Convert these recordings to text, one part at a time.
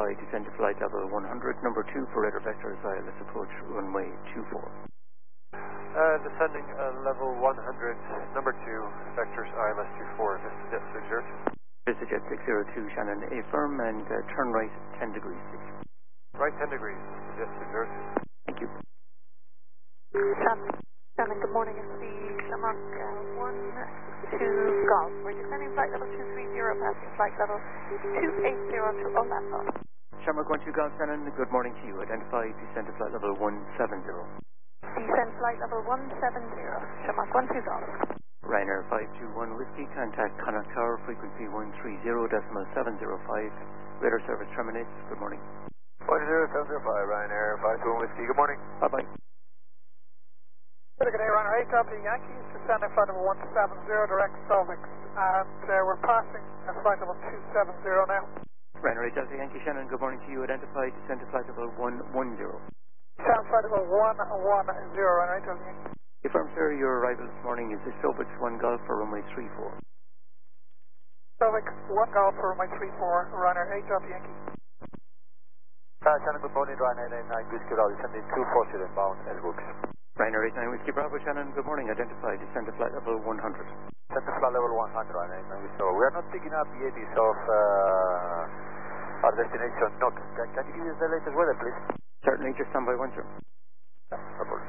identify descend to flight level 100, number 2 for radar vectors, ILS approach runway 24. Descending level 100, number 2, vectors ILS 24, VistaJet 602. VistaJet 602, Shannon, affirm, and turn right 10 degrees, please. Right 10 degrees, VistaJet 602. Thank you. Shannon, good morning. It's the Shamrock 1-2 Golf. We're descending flight level 230, passing flight level 280 to Orlando. Shamrock 1-2 Golf, Shannon, good morning to you. Identify descend to flight level 170. Descend flight level 170, Shamrock 1-2 Golf. Ryanair 521 Whiskey, contact Connaught Tower, frequency 130.705. Radar service terminates. Good morning. 10705, Ryanair 521 Whiskey, good morning. Bye-bye. Good day, Ryanair 8W Yankees, descending flight level 170, direct Solvix, and we're passing flight level 270 now. Ryanair 8W Yankee, Shannon, good morning to you. Identify descend to flight level 110. Descend flight level 110, Ryanair 8W Yankee. Confirm, sir, your arrival this morning is the Solvix 1 Golf for runway 34. Solvix 1 Golf for runway 34, Ryanair 8W Yankee. Shannon, good morning, Ryanair 89 Whiskey, descending 240 inbound, Edwards. Ryanair 89 Whiskey Bravo, Shannon, good morning. Identify descend to flight level 100. Descend to flight level 100, Ryanair 89 Whiskey. We are not picking up the ABs of our destination, NOC. Can you give us the latest weather, please? Certainly, just stand by one, sir. Yeah, no problem.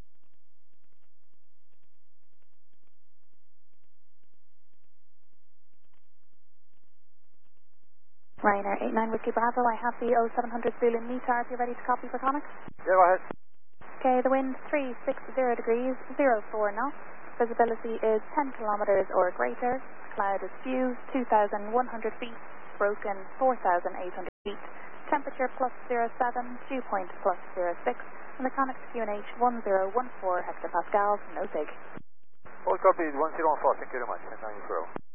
Ryanair 89 Whiskey Bravo, I have the 0700 Zulu METAR if you're ready to copy for Connaught. Yeah, go ahead. Okay, the wind 360 degrees, 04 knots. Visibility is 10 kilometers or greater. Cloud is few, 2,100 feet. Broken, 4,800 feet. Temperature plus 07, dew point plus 06. And the Connaught QNH 1014 hectopascals, no sig. All copies 1014, thank you very much. And 94.